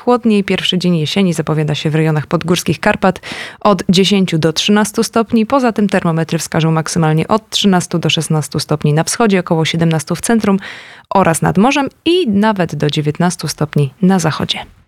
chłodniej. Pierwszy dzień jesieni zapowiada się w rejonach podgórskich Karpat od 10 do 13 stopni. Poza tym termometry wskażą maksymalnie od 13 do 16 stopni na wschodzie, około 17 w centrum oraz nad morzem i nawet do 19 stopni na zachodzie.